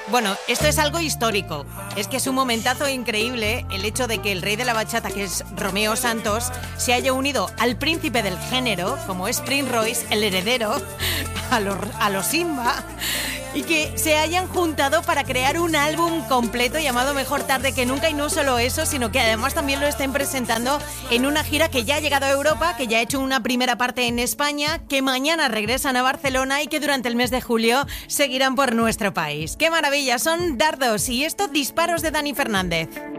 Bueno, esto es algo histórico. Es que es un momentazo increíble el hecho de que el rey de la bachata, que es Romeo Santos, se haya unido al príncipe del género, como es Prince Royce, el heredero, a los Simba, y que se hayan juntado para crear un álbum completo llamado Mejor Tarde que Nunca. Y no solo eso, sino que además también lo estén presentando en una gira que ya ha llegado a Europa, que ya ha hecho una primera parte en España, que mañana regresan a Barcelona y que durante el mes de julio seguirán por nuestro país. ¡Qué maravilla! Son Dardos y esto, Disparos de Dani Fernández.